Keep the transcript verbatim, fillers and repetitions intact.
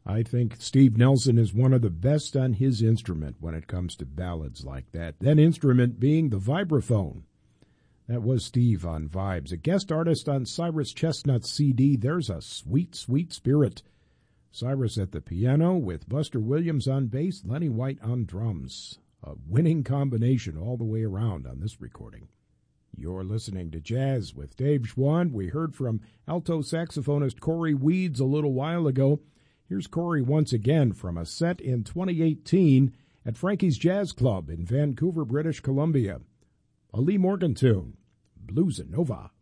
I think Steve Nelson is one of the best on his instrument when it comes to ballads like that. That instrument being the vibraphone. That was Steve on Vibes, a guest artist on Cyrus Chestnut's C D, There's a Sweet, Sweet Spirit. Cyrus at the piano with Buster Williams on bass, Lenny White on drums. A winning combination all the way around on this recording. You're listening to Jazz with Dave Schwann. We heard from alto saxophonist Corey Weeds a little while ago. Here's Corey once again from a set in twenty eighteen at Frankie's Jazz Club in Vancouver, British Columbia. A Lee Morgan tune, Blues and Nova.